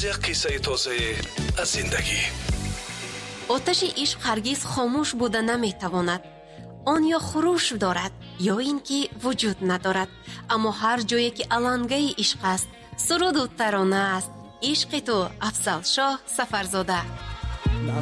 باز یک قصه تازه از زندگی. آتش عشق هرگز خاموش بوده نمیتواند. آن یا خروش دارد یا اینکه وجود ندارد، اما هر جایی که علنگه عشق است، سرود و ترانه است. عشق تو افضل شاه سفرزاده.